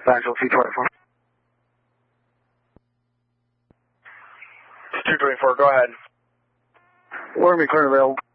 Nashville 224. 224, go ahead. Order me current available.